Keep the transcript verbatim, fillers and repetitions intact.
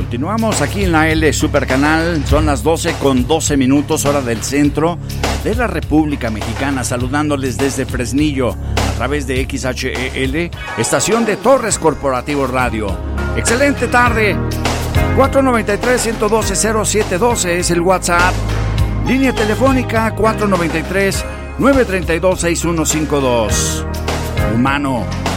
Continuamos aquí en la L Super Canal. Son las doce con doce minutos, hora del centro de la República Mexicana. Saludándoles desde Fresnillo a través de X H E L, estación de Torres Corporativo Radio. Excelente tarde. cuatro nueve tres, uno uno dos, cero siete uno dos es el WhatsApp. Línea telefónica cuatro nueve tres, nueve tres dos, seis uno cinco dos. Humano.